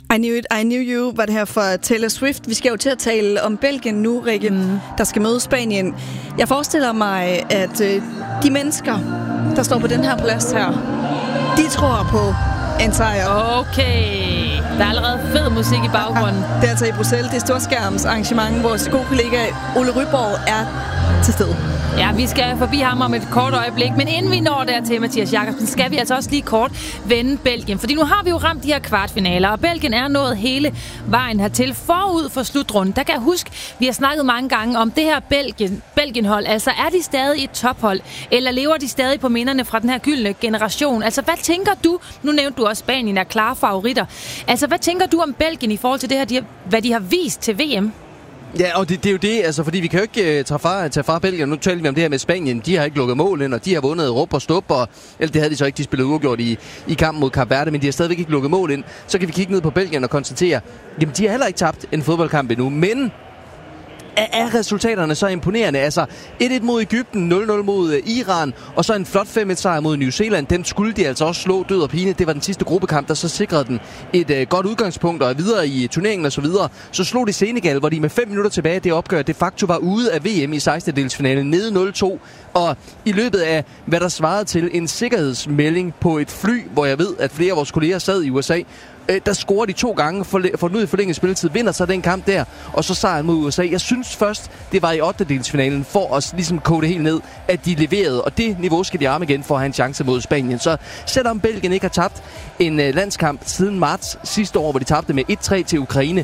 I Knew You var det her for Taylor Swift. Vi skal jo til at tale om Belgien nu, Rikke, der skal møde Spanien. Jeg forestiller mig, at de mennesker, der står på den her plads her, de tror på en sejr. Okay, der er allerede fed musik i baggrunden. Det er altså i Bruxelles, det er storskærms arrangement. Vores gode kollega Ole Ryborg er til stede. Ja, vi skal forbi ham om et kort øjeblik, men inden vi når dertil, Mathias Jakobsen, skal vi altså også lige kort vende Belgien. Fordi nu har vi jo ramt de her kvartfinaler, og Belgien er nået hele vejen hertil forud for slutrunden. Der kan jeg huske, vi har snakket mange gange om det her Belgien-hold. Altså, er de stadig et tophold, eller lever de stadig på minderne fra den her gyldne generation? Altså, hvad tænker du? Nu nævnte du også, Spanien er klare favoritter. Altså, hvad tænker du om Belgien i forhold til det her, hvad de har vist til VM? Ja, og det er jo det, altså, fordi vi kan jo ikke tage fra Belgien. Nu taler vi om det her med Spanien. De har ikke lukket mål ind, og de har vundet rup og stup, eller det havde de så ikke, de spillede uafgjort i kampen mod Kap Verde, men de har stadigvæk ikke lukket mål ind. Så kan vi kigge ned på Belgien og konstatere, jamen de har heller ikke tabt en fodboldkamp endnu, men er resultaterne så imponerende? Altså 1-1 mod Egypten, 0-0 mod Iran, og så en flot 5-1-sejr mod New Zealand. Den skulle de altså også slå død og pine. Det var den sidste gruppekamp, der så sikrede den et godt udgangspunkt og videre i turneringen og så videre. Så slog de Senegal, hvor de med 5 minutter tilbage det opgør de facto var ude af VM i 16-delsfinalen, nede 0-2. Og i løbet af, hvad der svarede til en sikkerhedsmelding på et fly, hvor jeg ved, at flere af vores kolleger sad i USA, der scorer de 2 gange, får den ud i forlænget spilletid, vinder så den kamp der, og så sejren mod USA. Jeg synes først, det var i 8-delsfinalen, for at ligesom koge det helt ned, at de leverede, og det niveau skal de arme igen for at have en chance mod Spanien. Så selvom Belgien ikke har tabt en landskamp siden marts sidste år, hvor de tabte med 1-3 til Ukraine,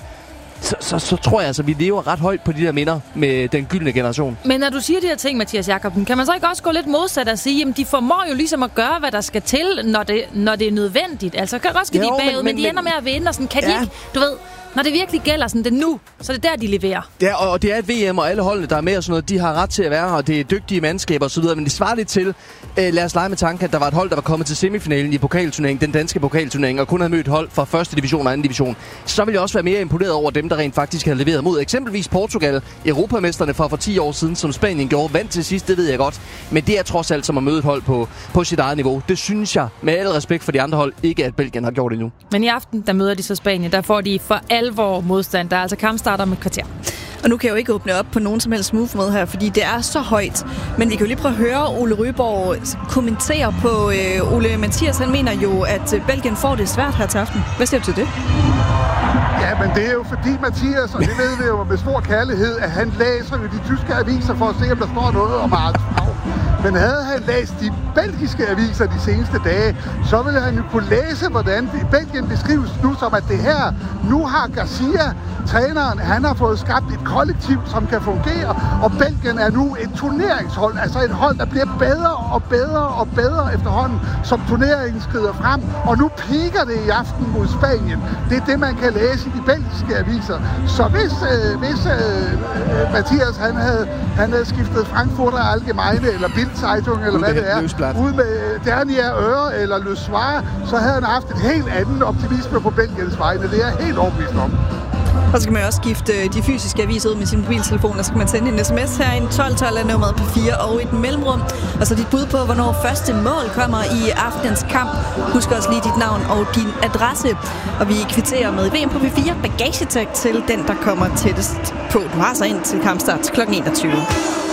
så tror jeg altså, at vi lever ret højt på de der minder med den gyldne generation. Men når du siger de her ting, Mathias Jakobsen, kan man så ikke også gå lidt modsat og sige, at de formår jo ligesom at gøre, hvad der skal til, når det er nødvendigt? Altså, kan også de bagud, men de ender med at vinde, og sådan kan de ikke, du ved, når det virkelig gælder sådan det nu, så det er der, de leverer. Ja, og det er et VM, og alle holdene, der er med og sådan noget, de har ret til at være her, og det er dygtige mandskaber og så videre, men det svarer lidt til, lad os lege med tanken, at der var et hold, der var kommet til semifinalen i pokalturneringen, den danske pokalturnering, og kun havde mødt hold fra første division og anden division. Så vil jeg også være mere imponeret over dem, der rent faktisk havde leveret mod eksempelvis Portugal, europamesterne fra for 10 år siden, som Spanien gjorde, vandt til sidst, det ved jeg godt, men det er trods alt som at møde et hold på sit eget niveau. Det synes jeg, med al respekt for de andre hold, ikke at Belgien har gjort endnu. Men i aften, der møder de så Spanien, der får de for alvor modstand. Der er altså kampstarter med kvarter. Og nu kan jeg jo ikke åbne op på nogen som helst move med her, fordi det er så højt. Men vi kan jo lige prøve at høre Ole Ryborg kommentere på Ole Mathias. Han mener jo, at Belgien får det svært her til aften. Hvad siger du til det? Ja, men det er jo fordi Mathias, og det ved vi jo med stor kærlighed, at han læser jo de tyske aviser for at se, om der står noget om Arne Strauch. Men havde han læst de belgiske aviser de seneste dage, så ville han jo kunne læse, hvordan Belgien beskrives nu som, at det her, nu har Garcia, træneren, han har fået skabt et kollektiv, som kan fungere, og Belgien er nu et turneringshold, altså et hold, der bliver bedre og bedre og bedre efterhånden, som turneringen skrider frem, og nu piker det i aften mod Spanien. Det er det, man kan læse i de belgiske aviser. Så hvis Mathias, han havde skiftet Frankfurter Allgemeine, eller Bild-Zeitung, eller hvad det er, ude med Dernier Øre eller Le Soir, så havde han haft et helt andet optimisme på Belgiens vegne. Det er jeg helt overbevist om. Og så kan man jo også skifte de fysiske aviser ud med sin mobiltelefon, og så kan man sende en sms her, en 1212 af nummeret P4 og et mellemrum. Og så dit bud på, hvornår første mål kommer i aftenens kamp. Husk også lige dit navn og din adresse. Og vi kvitterer med VM på P4 bagagetag til den, der kommer tættest på. Du har så ind til kampstart kl. 21.